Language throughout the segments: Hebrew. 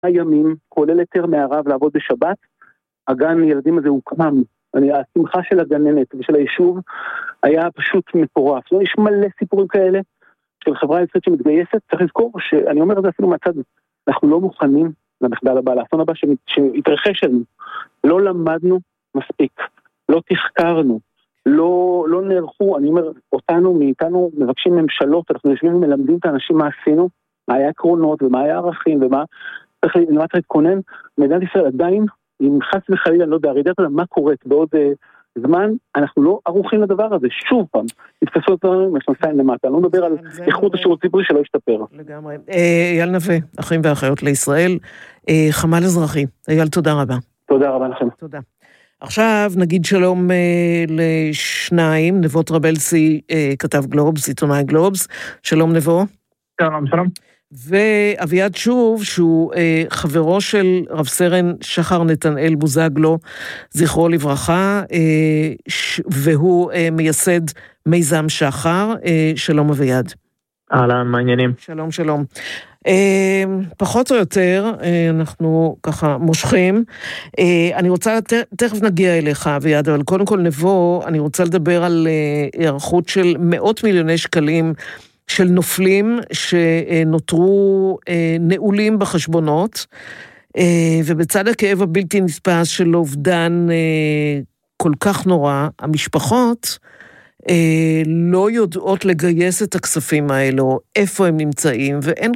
ימים, כולל היתר מהרב לעבוד בשבת, הגן ילדים הזה הוקם. השמחה של הגננת ושל היישוב היה פשוט מטורף. יש מלא סיפורים כאלה של חברה ישראלית שמתגייסת. צריך לזכור שאני אומר את זה אפילו מהצד, אנחנו לא מוכנים למחדל הבא, לאסון הבא שהתרחש לנו. לא למדנו מספיק, לא תחקרנו, לא נערכו. אני אומר, מאיתנו מבקשים ממשלות, אנחנו יושבים ומלמדים את האנשים מה עשינו, מה היה עקרונות ומה היה ערכים ומה צריך להתכונן. מדינת ישראל עדיין, אם חס וחלילה, לא יודע, רעידת מה קורית בעוד זמן, אנחנו לא ערוכים לדבר הזה. שוב פעם, התפסו אותנו משנסיים למטה. אני לא מדבר על איכות השירות ציבורי שלא ישתפר. לגמרי. אייל נווה, אחים ואחיות לישראל, חמ"ל אזרחי. אייל, תודה רבה. תודה רבה לכם. תודה. עכשיו נגיד שלום לשניים, נבו טרבלסי, כתב גלובס, עיתונאי גלובס. שלום נבו. שלום, שלום. ואביעד שוב, שהוא חברו של רב סרן שחר נתנאל בוזגלו, זכרו לברכה, והוא מייסד מיזם שחר. שלום אביעד. אהלן, מה העניינים? שלום, שלום. פחות או יותר, אנחנו ככה מושכים. אני רוצה, תכף נגיע אליך אביעד, אבל קודם כל נבוא, אני רוצה לדבר על הערכות של מאות מיליוני שקלים, של נופלים שנותרו נעולים בחשבונות, ובצד הכאב הבלתי נספס של אובדן כל כך נורא, המשפחות לא יודעות לגייס את הכספים האלו, איפה הם נמצאים,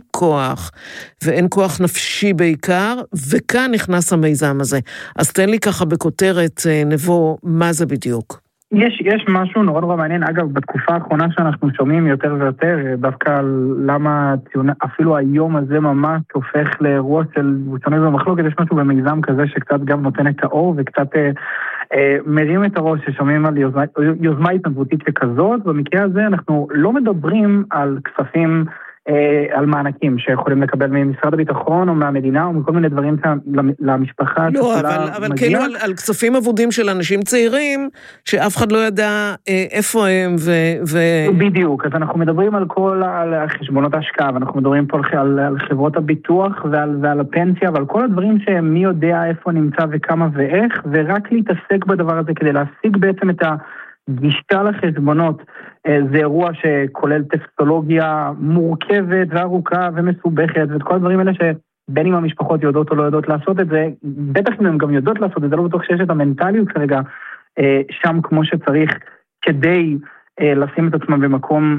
ואין כוח נפשי בעיקר, וכאן נכנס המיזם הזה. אז תן לי ככה בכותרת, נבוא, מה זה בדיוק? יש משהו נורא נורא מעניין, אגב, בתקופה האחרונה שאנחנו שומעים יותר ויותר, דווקא למה אפילו היום הזה ממש הופך לאירוע של ציונות ומחלוקת, יש משהו במיזם כזה שקצת גם נותן את האור, וקצת מרים את הראש ששומעים על יוזמה התנדבותית כזאת. במקרה הזה אנחנו לא מדברים על כספים, על מענקים שיכולים לקבל ממשרד הביטחון או מהמדינה או מכל מיני דברים למשפחה. לא, אבל כאילו על כספים עבודים של אנשים צעירים שאף אחד לא ידע איפה הם בדיוק, אז אנחנו מדברים על כל חשבונות ההשקעה, ואנחנו מדברים פה על חברות הביטוח ועל הפנסיה ועל כל הדברים שמי יודע איפה נמצא וכמה ואיך, ורק להתעסק בדבר הזה כדי להשיג בעצם את גישה לחשבונות. זה אירוע שכולל טקסטולוגיה מורכבת וארוכה ומסובכת, ואת כל הדברים האלה שבין אם המשפחות יודעות או לא יודעות לעשות את זה, בטח אם הן גם יודעות לעשות את זה, לא בטוח שיש את המנטליות כרגע שם כמו שצריך, כדי לשים את עצמם במקום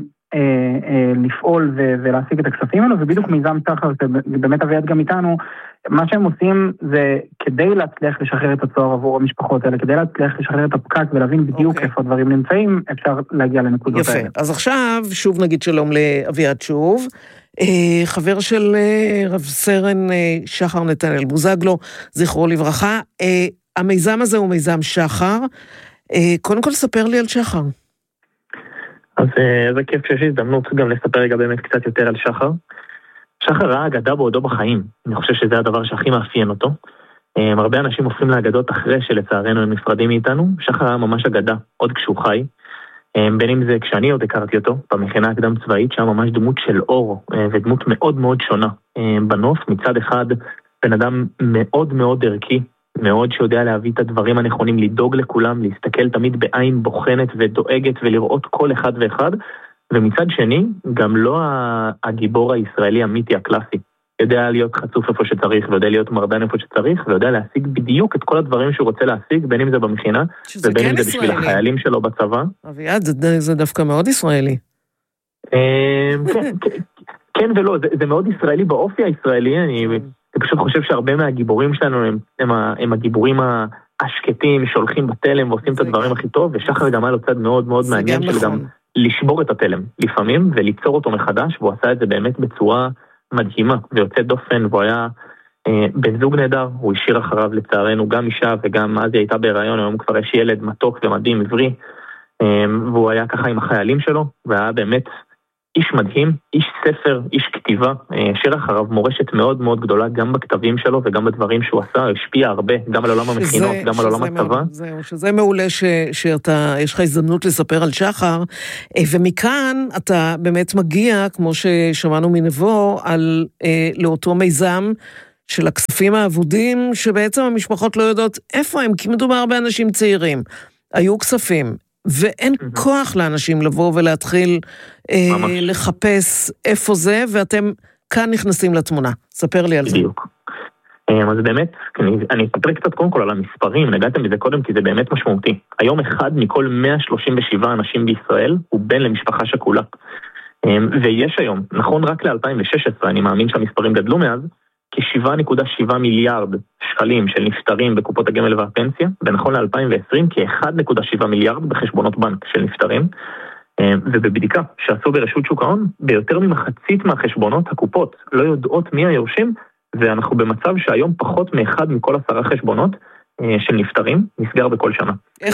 לפעול ולהשיג את הכספים האלו, ובדיוק מיזם שחר, באמת אביעד גם איתנו, מה שהם עושים זה כדי להצליח לשחרר את הצוהר עבור המשפחות האלה, כדי להצליח לשחרר את הפקק ולהבין בדיוק איפה הדברים נמצאים, אפשר להגיע לנקודות האלה. יפה, אז עכשיו שוב נגיד שלום לאביעד שוב, חבר של רב סרן שחר נתנאל בוזגלו, זכרו לברכה. המיזם הזה הוא מיזם שחר. קודם כל ספר לי על שחר. אז זה כיף שיש הזדמנות גם לספר רגע באמת קצת יותר על שחר. שחר ראה אגדה בעודו בחיים. אני חושב שזה הדבר שהכי מאפיין אותו. הרבה אנשים הופכים לאגדות אחרי שלצערנו הם נפרדים מאיתנו. שחר היה ממש אגדה, עוד כשהוא חי. בין אם זה כשאני עוד הכרתי אותו, במכינה הקדם צבאית, שהיה ממש דמות של אור, ודמות מאוד מאוד שונה. בנוף, מצד אחד, בן אדם מאוד מאוד ערכי, מאוד שיודע להביא את הדברים הנכונים, לדאוג לכולם, להסתכל תמיד בעין בוחנת ודואגת ולראות כל אחד ואחד, ומצד שני, גם לא הגיבור הישראלי המיתי הקלאסי. יודע להיות חצוף איפה שצריך, ויודע להיות מרדן איפה שצריך, ויודע להשיג בדיוק את כל הדברים שהוא רוצה להשיג, בין אם זה במכינה, ובין אם זה בשביל החיילים שלו בצבא. אביעד, זה דווקא מאוד ישראלי. כן ולא, זה מאוד ישראלי באופי הישראלי, אני פשוט חושב שהרבה מהגיבורים שלנו הם הגיבורים השקטים שהולכים בתלם ועושים את הדברים הכי טוב, ושחר גם היה לו צד מאוד מאוד מעניין של גם לשבור את התלם לפעמים וליצור אותו מחדש, והוא עשה את זה באמת בצורה מדהימה ויוצא דופן, והוא היה בן זוג נהדר, הוא השאיר אחריו לצערנו גם אישה וגם אז היא הייתה בהיריון, היום כבר יש ילד מתוק ומדהים עברי, והוא היה ככה עם החיילים שלו, והיה באמת איש מדהים, איש ספר, איש כתיבה, השאיר אחריו מורשת מאוד מאוד גדולה, גם בכתבים שלו וגם בדברים שהוא עשה, השפיע הרבה, גם על עולם המכינות, גם על עולם הצבא. שזה מעולה שיש לך הזדמנות לספר על שחר, ומכאן אתה באמת מגיע, כמו ששמענו מנבו, לאותו מיזם של הכספים האבודים, שבעצם המשפחות לא יודעות איפה הם, כי מדובר באנשים צעירים. היו כספים, ואין כוח לאנשים לבוא ולהתחיל לחפש איפה זה, ואתם כאן נכנסים לתמונה. ספר לי על זה. בדיוק. אז באמת, אני אספר קצת קודם כל על המספרים, נגעתם בזה קודם כי זה באמת משמעותי. היום אחד מכל 137 אנשים בישראל הוא בן למשפחה שכולה. ויש היום, נכון רק ל-2016, אני מאמין שהמספרים גדלו מאז, כ-7.7 מיליארד שקלים של נפטרים בקופות הגמל והפנסיה, ונכון ל-2020 כ-1.7 מיליארד בחשבונות בנק של נפטרים, ובבדיקה שעשו ברשות שוק ההון, ביותר ממחצית מהחשבונות הקופות לא יודעות מי היורשים, ואנחנו במצב שהיום פחות מאחד מכל 10 חשבונות של נפטרים נסגר בכל שנה.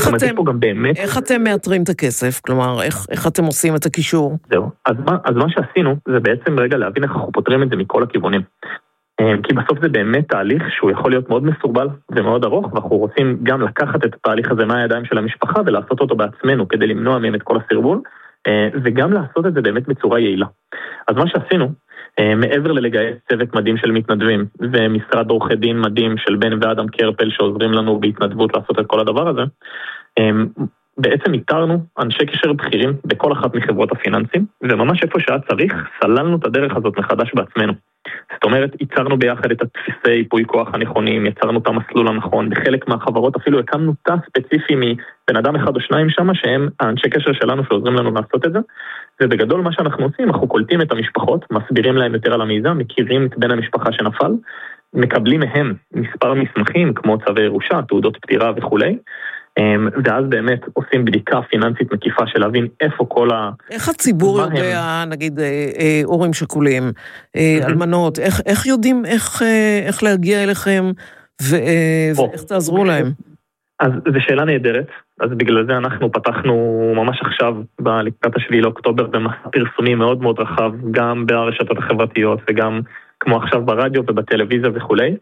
איך אתם מאתרים את הכסף? כלומר, איך אתם עושים את הקישור? זהו. אז מה שעשינו זה בעצם רגע להבין איך אנחנו פותרים את זה מכל הכיוונים. כי בסוף זה באמת תהליך שהוא יכול להיות מאוד מסורבל ומאוד ארוך, ואנחנו רוצים גם לקחת את התהליך הזה מהידיים של המשפחה ולעשות אותו בעצמנו כדי למנוע מהם את כל הסרבול, וגם לעשות את זה באמת בצורה יעילה. אז מה שעשינו, מעבר ללגייס צוות מדהים של מתנדבים ומשרד עורכי דין מדהים של בן ואדם קרפל שעוזרים לנו בהתנדבות לעשות את כל הדבר הזה, בעצם איתרנו אנשי קשר בכירים בכל אחת מחברות הפיננסים, וממש איפה שהיה צריך, סללנו את הדרך הזאת מחדש בעצמנו. זאת אומרת, ייצרנו ביחד את התפיסי ייפוי כוח הנכונים, יצרנו את המסלול הנכון, בחלק מהחברות אפילו הקמנו תא ספציפי מבן אדם אחד או שניים שם, שהם האנשי קשר שלנו שעוזרים לנו לעשות את זה, ובגדול מה שאנחנו עושים, אנחנו קולטים את המשפחות, מסבירים להם יותר על המיזם, מכירים את בן המשפחה שנפל, מקבלים מהם מספר מסמכים כמו צווי ירושה, תעודות פטירה וכולי, ואז באמת עושים בדיקה פיננסית מקיפה של להבין איפה כל איך הציבור יודע, נגיד, הורים שכולים, אלמנות, איך יודעים איך להגיע אליכם ואיך תעזרו להם? אז זו שאלה נהדרת, אז בגלל זה אנחנו פתחנו ממש עכשיו לקראת 7 לאוקטובר במסע פרסומי מאוד מאוד רחב, גם ברשתות החברתיות וגם כמו עכשיו ברדיו ובטלוויזיה וכולי.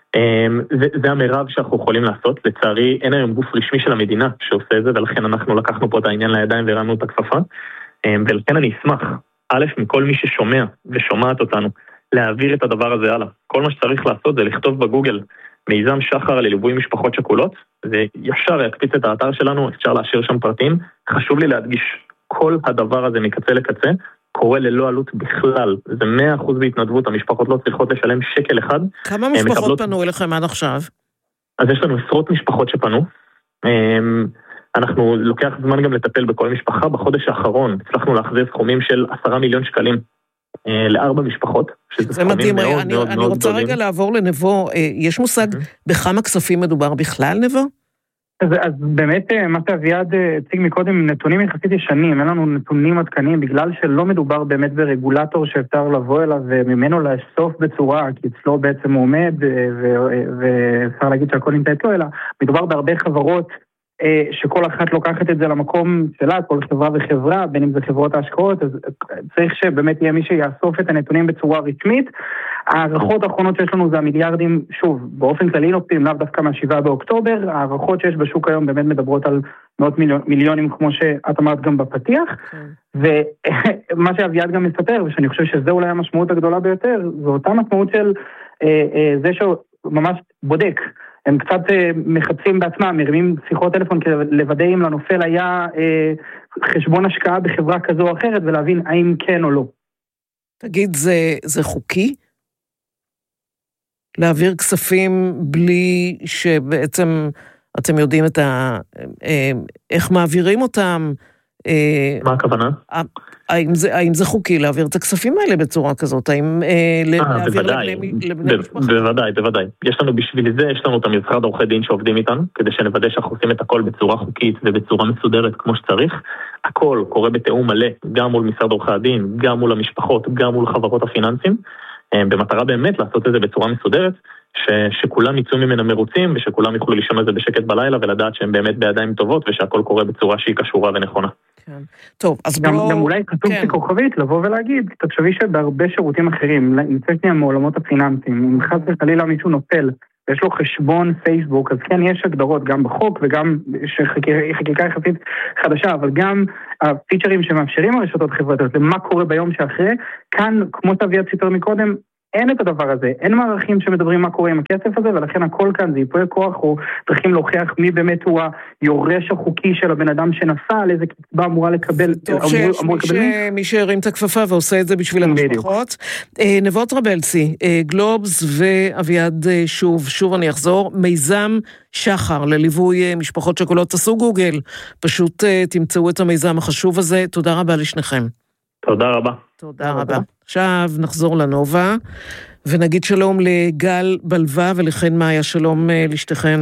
זה המרב שאנחנו יכולים לעשות. לצערי אין היום גוף רשמי של המדינה שעושה את זה, ולכן אנחנו לקחנו פה את העניין לידיים והרמנו את הכפפה, ולכן אני אשמח, א', מכל מי ששומע ושומעת אותנו, להעביר את הדבר הזה הלאה. כל מה שצריך לעשות זה לכתוב בגוגל מיזם שחר לליווי משפחות שכולות, זה ישר יקפיץ את האתר שלנו, אפשר להשאיר שם פרטים. חשוב לי להדגיש, כל הדבר הזה מקצה לקצה קורה ללא עלות בכלל, זה 100% בהתנדבות, המשפחות לא צריכות לשלם שקל אחד. כמה משפחות פנו אליכם עד עכשיו? אז יש לנו עשרות משפחות שפנו, אנחנו לוקח זמן גם לטפל בכל משפחה, בחודש האחרון הצלחנו להחזיר סכומים של 10 מיליון שקלים ל4 משפחות, זה מדהים, אני רוצה רגע לעבור לנבו, יש מושג בכמה כספים מדובר בכלל נבו? אז באמת מה שאביעד הציג מקודם, נתונים יחסית ישנים, אין לנו נתונים עדכניים, בגלל שלא מדובר באמת ברגולטור שאפשר לבוא אליו וממנו לאסוף בצורה, כי אצלו בעצם הוא עומד, ואפשר להגיד שהכל נמצא אצלו, אלא מדובר בהרבה חברות שכל אחת לוקחת את זה למקום שלה, כל חברה וחברה, בין אם זה חברות ההשקעות, אז צריך שבאמת יהיה מי שיאסוף את הנתונים בצורה רשמית. הערכות האחרונות שיש לנו זה המיליארדים, שוב, באופן כללי נוקטים, לאו דווקא מה7 באוקטובר, הערכות שיש בשוק היום באמת מדברות על מאות מיליונים, כמו שאת אמרת גם בפתיח, ומה שאביעד גם מספר, ושאני חושב שזה אולי המשמעות הגדולה ביותר, זו אותה משמעות של זה שממש בודק, הם קצת מחפשים בעצמם, מרימים שיחות טלפון כדי לוודא אם לנופל היה חשבון השקעה בחברה כזו או אחרת, ולהבין האם כן או לא. תגיד, זה חוקי? להעביר כספים בלי שבעצם אתם יודעים איך מעבירים אותם? מה הכוונה? האם זה חוקי להעביר את הכספים האלה בצורה כזאת? האם להעביר לבני משפחה? בוודאי. יש לנו בשביל זה, יש לנו את המשרד עורכי דין שעובדים איתנו, כדי שנוודא שאנחנו עושים את הכל בצורה חוקית ובצורה מסודרת כמו שצריך. הכל קורה בתיאום מלא, גם מול משרד עורכי הדין, גם מול המשפחות, גם מול חברות הפיננסים, במטרה באמת לעשות את זה בצורה מסודרת, שכולם יצאו ממנה מרוצים, ושכולם יוכלו לישון את זה בשקט בלילה, ולדעת שהם באמת בידיים טובות, ושהכל קורה בצורה שהיא קשורה ונכונה. כן. טוב, אז גם אולי כתוב ככוכבית, לבוא ולהגיד, תחשבי שבהרבה שירותים אחרים, נמצאתי מעולמות הפיננסים, אם חס וחלילה מישהו נופל, ויש לו חשבון פייסבוק, אז כן יש הגדרות גם בחוק, וגם חקיקה יחסית חדשה, אבל גם הפיצ'רים שמאפשרים הרשתות החברתיות, למה קורה ביום שאחרי, כאן, כמו שאביעד סיפר מקודם, אין את הדבר הזה, אין מערכים שמדברים מה קורה עם הכסף הזה, ולכן הכל כאן זה ייפוי כוח, או צריכים להוכיח מי באמת הוא היורש החוקי של הבן אדם שנסע, על איזה קצבה אמורה לקבל. טוב שיש מי שהרים את הכפפה ועושה את זה בשביל המשפחות. נבו טרבלסי, גלובס ואביעד שוב אני אחזור, מיזם שחר לליווי משפחות שכולות, תעשו גוגל, פשוט תמצאו את המיזם החשוב הזה, תודה רבה לשניכם. תודה רבה. תודה רבה. עכשיו נחזור לנובה, ונגיד שלום לגל בלווה ולכן מאיה, שלום לשתיכן.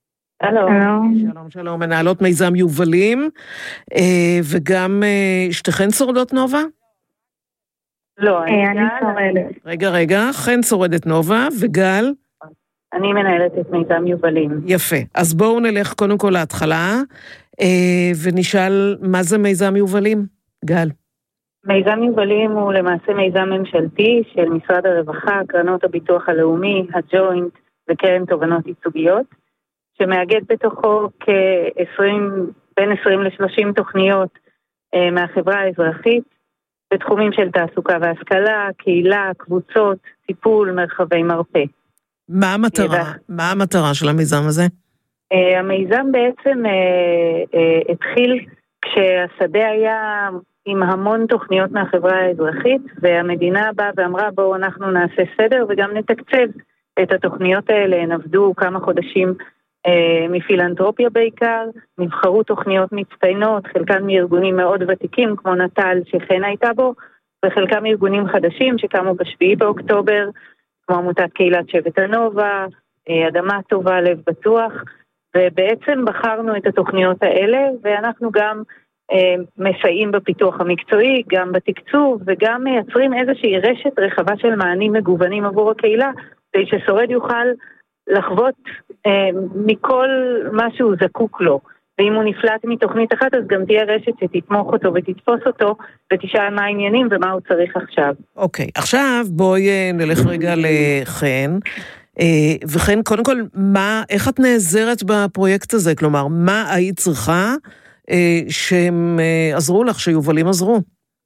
שלום, מנהלות מיזם יובלים, וגם שתיכן שורדות נובה? לא, אני שורדת. רגע, חן שורדת נובה, וגל? אני מנהלת את מיזם יובלים. יפה, אז בואו נלך קודם כל להתחלה, ונשאל מה זה מיזם יובלים, גל. מיזם יובלים הוא למעשה מיזם ממשלתי של משרד הרווחה, קרנות הביטוח הלאומי, הג'וינט וקרן תובנות ייצוגיות, שמאגד בתוכו בין 20 ל-30 תוכניות מהחברה האזרחית, בתחומים של תעסוקה והשכלה, קהילה, קבוצות, טיפול, מרחבי מרפא. מה המטרה של המיזם הזה? המיזם בעצם התחיל כשהשדה היה עם המון תוכניות מהחברה האזרחית, והמדינה באה ואמרה בואו אנחנו נעשה סדר וגם נתקצב את התוכניות האלה. הן עבדו כמה חודשים מפילנטרופיה בעיקר, נבחרו תוכניות מצטיינות, חלקן מארגונים מאוד ותיקים כמו נטל שחן הייתה בו, וחלקם ארגונים חדשים שקמו ב7 באוקטובר, כמו עמותת קהילת שבט הנובה, אדמה טובה, לב בטוח, ובעצם בחרנו את התוכניות האלה, ואנחנו גם מסייעים בפיתוח המקצועי, גם בתקצוב, וגם מייצרים איזושהי רשת רחבה של מענים מגוונים עבור הקהילה, כדי ששורד יוכל לחוות מכל מה שהוא זקוק לו. ואם הוא נפלט מתוכנית אחת, אז גם תהיה רשת שתתמוך אותו ותתפוס אותו, ותשאל מה העניינים ומה הוא צריך עכשיו. אוקיי, עכשיו בואי נלך רגע לחן. וכן, קודם כל, איך את נעזרת בפרויקט הזה? כלומר, מה היית צריכה שהם עזרו לך, שיובלים עזרו?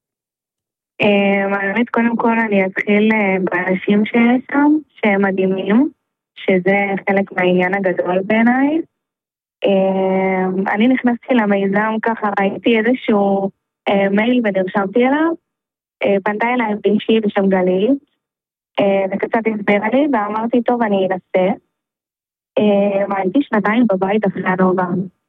באמת, קודם כל אני אתחיל באנשים שיש שם, שהם מדהימים, שזה חלק מהעניין הגדול בעיניי. אני נכנסתי למיזם ככה, ראיתי איזשהו מייל ונרשמתי אליו, פנתה אליי בישהי בשם גלית, וקצת הסבירה לי, ואמרתי, טוב, אני אנסה. הייתי 2 בבית אחרי הנובה,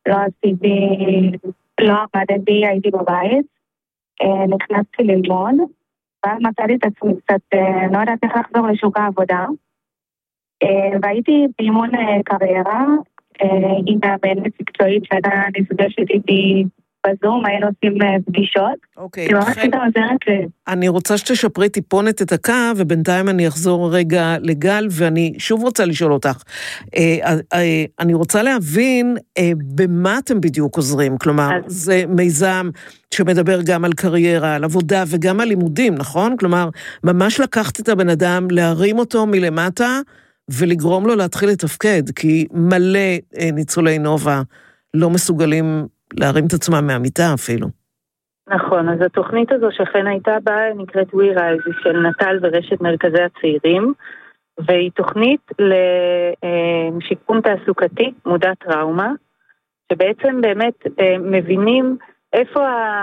לא עבדתי, הייתי בבית, נכנסתי ללמוד, ואז מצאתי את עצמי קצת, לא יודעת איך לחזור לשוק העבודה, והייתי באימון קריירה, עם מאמנת מקצועית שהייתה נפגשת איתי בזום, היינו עושים פגישות. אוקיי, אני רוצה שתשפרי טיפונת את הקו, ובינתיים אני אחזור רגע לגל, ואני שוב רוצה לשאול אותך. אני רוצה להבין במה אתם בדיוק עוזרים, כלומר, זה מיזם שמדבר גם על קריירה, על עבודה וגם על לימודים, נכון? כלומר, ממש לקחת את הבן אדם, להרים אותו מלמטה, ולגרום לו להתחיל לתפקד, כי מלא ניצולי נובה לא מסוגלים להרים את עצמם מהמיטה אפילו. נכון, אז התוכנית הזו שחן הייתה בה נקראת We Rise של נטל ורשת מרכזי הצעירים, והיא תוכנית לשיקום תעסוקתי מודע טראומה, שבעצם באמת מבינים איפה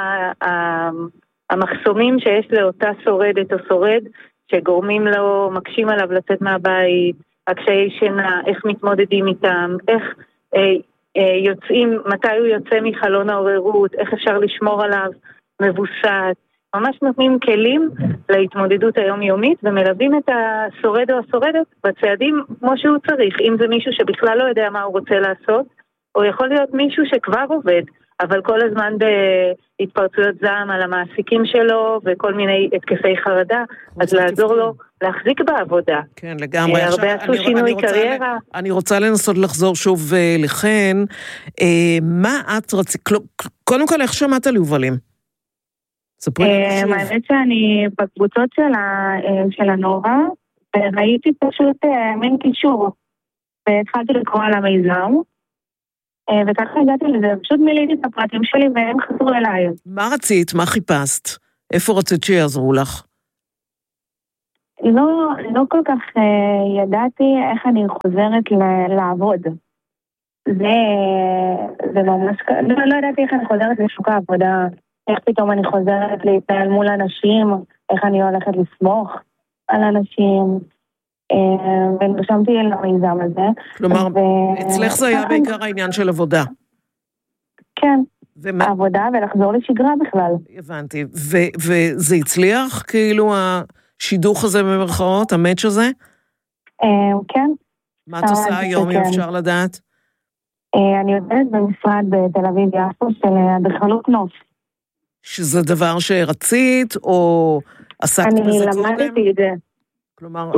המחסומים שיש לאותה שורדת או שורד, שגורמים לו, מקשים עליו לצאת מהבית, הקשיי שינה, איך מתמודדים איתם, איך יוצאים, מתי הוא יוצא מחלון העוררות, איך אפשר לשמור עליו מבוסס, ממש נותנים כלים להתמודדות היומיומית, ומלווים את השורד או השורדת בצעדים כמו שהוא צריך, אם זה מישהו שבכלל לא יודע מה הוא רוצה לעשות, או יכול להיות מישהו שכבר עובד, אבל כל הזמן בהתפרצויות זעם על המעסיקים שלו, וכל מיני התקפי חרדה, אז לעזור לו להחזיק בעבודה. כן, לגמרי. הרבה עשו שינוי קריירה. אני רוצה לנסות לחזור שוב לכן. מה את רצית? קודם כל, איך שמעת על יובלים? האמת שאני בקבוצות של הנובה, וראיתי פשוט מין קישור, והתחלתי לקרוא על המיזם, וככה הגעתי לזה, פשוט מיליתי את הפרטים שלי והם חזרו אליי. מה רצית? מה חיפשת? איפה רצית שיעזרו לך? לא כל כך ידעתי איך אני חוזרת לעבוד. זה ממש, לא ידעתי איך אני חוזרת לשוק העבודה, איך פתאום אני חוזרת להתנהל מול אנשים, איך אני הולכת לסמוך על אנשים, ונרשמתי למיזם הזה. כלומר, אצלך זה היה בעיקר העניין של עבודה. כן, העבודה ולחזור לשגרה בכלל. הבנתי, וזה הצליח כאילו השידוך הזה במרכאות, המאץ' הזה? כן. מה את עושה היום, אם אפשר לדעת? אני עובדת במשרד בתל אביב יפו של אדריכלות נוף. שזה דבר שרצית, או עסקת בזה קודם? אני למדתי את זה. כלומר,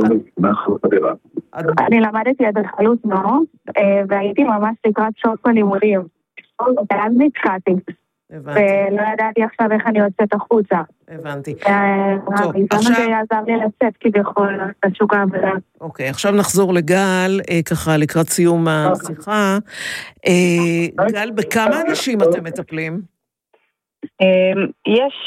אני למדתי אדריכלות נוף, והייתי ממש לקראת סוף הלימודים. ואז נתקעתי. ולא ידעתי עכשיו איך אני יוצאת החוצה. הבנתי. המיזם הזה יעזר לי לצאת כביכול לשוק העבודה. אוקיי, עכשיו נחזור לגל, ככה לקראת סיום השיחה. גל, בכמה אנשים אתם מטפלים? יש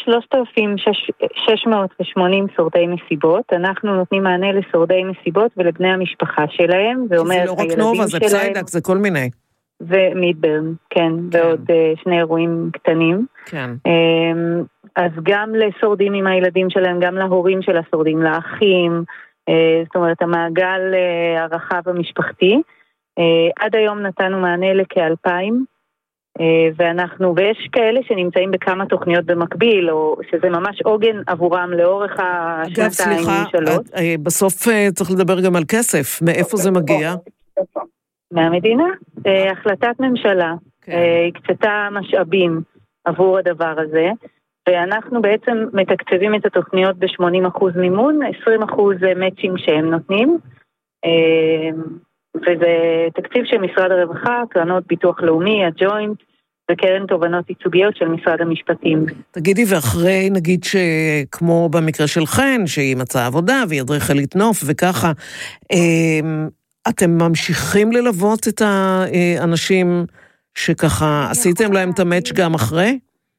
3,680 שורדי מסיבות. אנחנו נותנים מענה לשורדי מסיבות ולבני המשפחה שלהם. זה לא רק נובה, זה פסיידק, זה כל מיני. ומידברן, כן, ועוד שני אירועים קטנים. כן. אז גם לשורדים עם הילדים שלהם, גם להורים של השורדים, לאחים, זאת אומרת, המעגל הרחב המשפחתי. עד היום נתנו מענה לכ2,000, ויש כאלה שנמצאים בכמה תוכניות במקביל, או שזה ממש עוגן עבורם לאורך השנתיים שלוש. בסוף צריך לדבר גם על כסף, מאיפה זה מגיע? מהמדינה, החלטת ממשלה, הקצתה משאבים עבור הדבר הזה, ואנחנו בעצם מתקצבים את התוכניות ב-80% מימון, 20% מאצ'ינג שהם נותנים, וזה תקציב של משרד הרווחה, קרנות ביטוח לאומי, הג'וינט, וקרן תובנות ייצוגיות של משרד המשפטים. תגידי, ואחרי נגיד שכמו במקרה של חן, שהיא מצאה עבודה והיא אדריכלית נוף וככה, אתם ממשיכים ללוות את האנשים שככה עשיתם להם את המאץ' גם אחרי?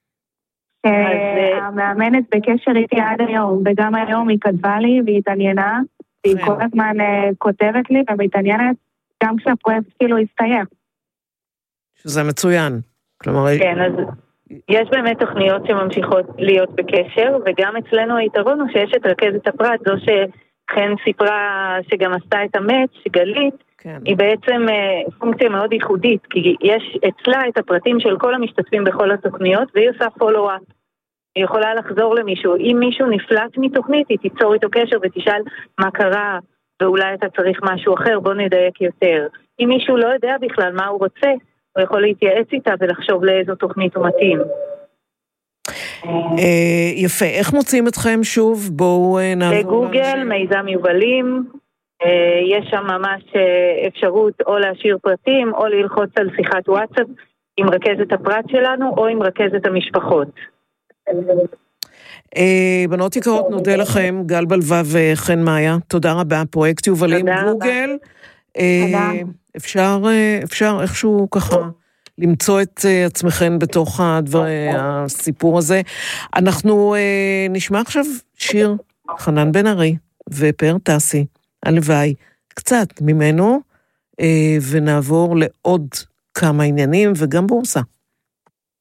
המאמנת בקשר איתי עד היום, וגם היום היא כתבה לי והיא התעניינה, והיא כל הזמן כותבת לי ומתעניינת גם כשהפרויקט כאילו הסתיים. שזה מצוין. כן, אז יש באמת תוכניות שממשיכות להיות בקשר, וגם אצלנו היתרון הוא שיש את רכזת הפרט, זו שחן סיפרה שגם עשתה את המאץ', גלית, כן. היא בעצם פונקציה מאוד ייחודית, כי יש אצלה את הפרטים של כל המשתתפים בכל התוכניות, והיא עושה פולו-אפ. היא יכולה לחזור למישהו, אם מישהו נפלט מתוכנית, היא תיצור איתו קשר ותשאל מה קרה, ואולי אתה צריך משהו אחר, בוא נדייק יותר. אם מישהו לא יודע בכלל מה הוא רוצה, הוא יכול להתייעץ איתה ולחשוב לאיזו תוכנית הוא מתאים. יפה, איך מוצאים אתכם שוב? בואו נעבור בגוגל, מיזם יובלים, יש שם ממש אפשרות או להשאיר פרטים, או ללחוץ על שיחת וואטסאפ עם רכזת הפרט שלנו, או עם רכזת המשפחות. בנות יקרות, נודה לכם, גל בלווה וחן מאיה, תודה רבה, פרויקט יובלים גוגל. אפשר איכשהו ככה למצוא את עצמכם בתוך הסיפור הזה. אנחנו נשמע עכשיו שיר חנן בן ארי ופאר טסי, הלוואי, קצת ממנו, ונעבור לעוד כמה עניינים וגם בורסה.